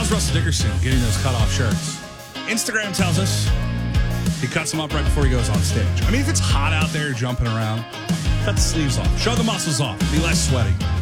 How's Russell Dickerson getting those cut-off shirts? Instagram tells us he cuts them up right before he goes on stage. I mean, if it's hot out there jumping around, cut the sleeves off. Show the muscles off. Be less sweaty.